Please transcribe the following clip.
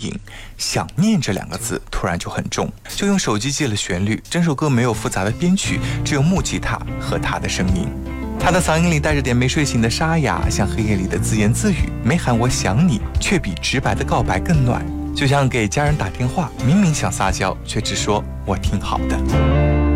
影，想念这2个字突然就很重，就用手机记了旋律。整首歌没有复杂的编曲，只有木吉他和他的声音。他的嗓音里带着点没睡醒的沙哑，像黑夜里的自言自语，没喊我想你，却比直白的告白更暖。就像给家人打电话，明明想撒娇，却只说我挺好的。